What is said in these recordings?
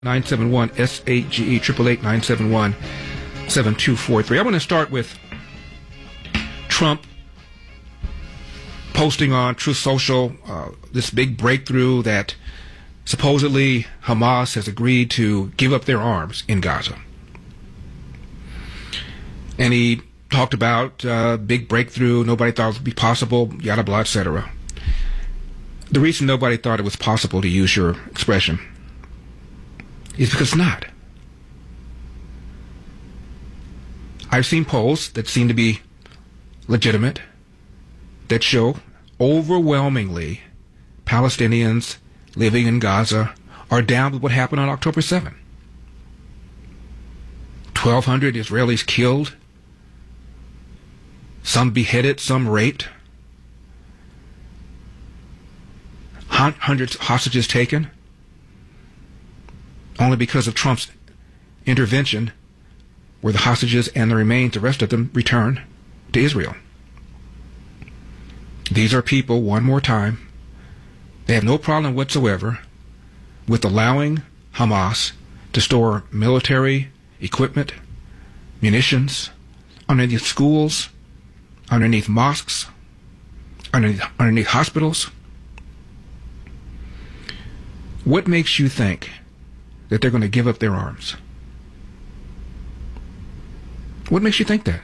971 SAGE 888 7243. I want to start with Trump posting on Truth Social this big breakthrough that supposedly Hamas has agreed to give up their arms in Gaza. And he talked about big breakthrough, nobody thought it would be possible, yada blah, etc. The reason nobody thought it was possible, to use your expression, is because it's not. I've seen polls that seem to be legitimate that show overwhelmingly Palestinians living in Gaza are down with what happened on October 7. 1,200 Israelis killed, some beheaded, some raped, hundreds of hostages taken, only because of Trump's intervention, where the hostages and the remains, the rest of them, returned to Israel. These are people, one more time, they have no problem whatsoever with allowing Hamas to store military equipment, munitions, underneath schools, underneath mosques, underneath hospitals. What makes you think that they're going to give up their arms? What makes you think that?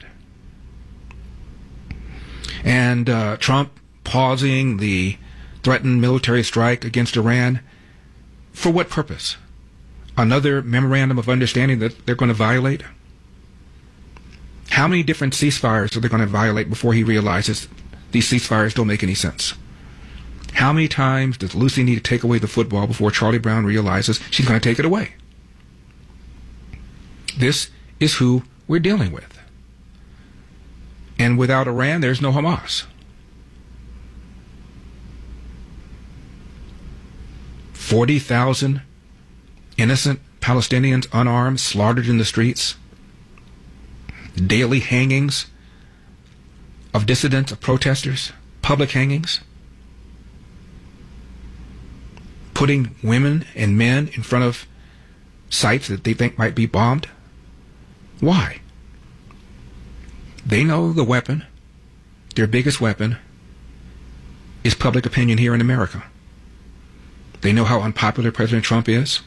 And Trump pausing the threatened military strike against Iran, for what purpose? Another memorandum of understanding that they're going to violate? How many different ceasefires are they going to violate before he realizes these ceasefires don't make any sense? How many times does Lucy need to take away the football before Charlie Brown realizes she's going to take it away? This is who we're dealing with. And without Iran, there's no Hamas. 40,000 innocent Palestinians, unarmed, slaughtered in the streets. Daily hangings of dissidents, of protesters, public hangings. Putting women and men in front of sites that they think might be bombed. Why? They know the weapon, their biggest weapon, is public opinion here in America. They know how unpopular President Trump is.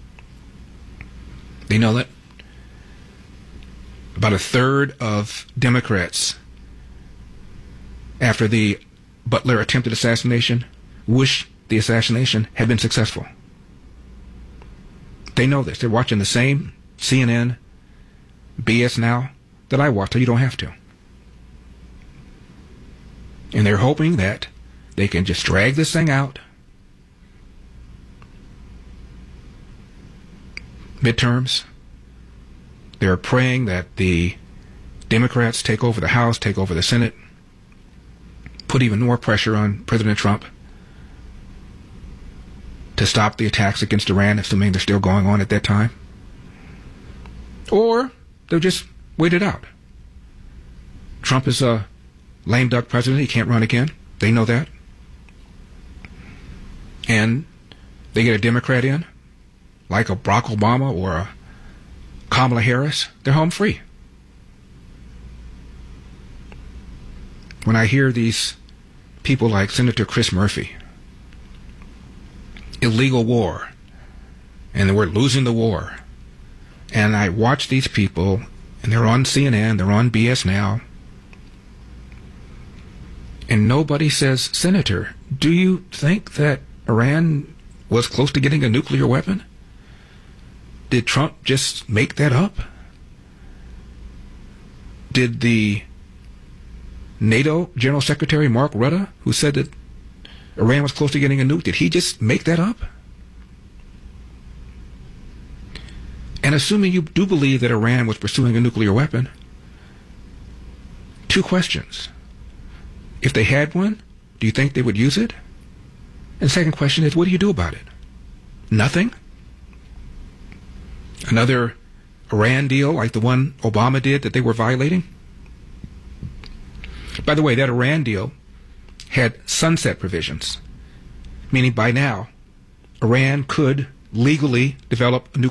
They know that about a third of Democrats, after the Butler attempted assassination, wish the assassination had been successful. They know this. They're watching the same CNN, BS Now that I watch, so you don't have to. And they're hoping that they can just drag this thing out. Midterms. They're praying that the Democrats take over the House, take over the Senate, put even more pressure on President Trump to stop the attacks against Iran, assuming they're still going on at that time. Or they'll just wait it out. Trump is a lame duck president. He can't run again. They know that. And they get a Democrat in, like a Barack Obama or a Kamala Harris, they're home free. When I hear these people like Senator Chris Murphy, illegal war, and we're losing the war, and I watch these people, and they're on CNN, they're on BS Now, and nobody says, Senator, do you think that Iran was close to getting a nuclear weapon? Did Trump just make that up? Did the NATO General Secretary Mark Rutte, who said that Iran was close to getting a nuke, did he just make that up? And assuming you do believe that Iran was pursuing a nuclear weapon, two questions. If they had one, do you think they would use it? And the second question is, what do you do about it? Nothing? Another Iran deal like the one Obama did that they were violating? By the way, that Iran deal had sunset provisions, meaning by now Iran could legally develop a